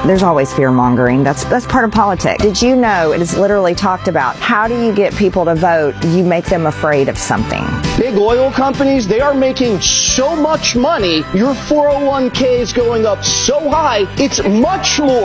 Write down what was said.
There's always fear-mongering. That's part of politics. Did you know it is literally talked about? How do you get people to vote? You make them afraid of something. Big oil companies, they are making so much money. Your 401k is going up so high, it's much more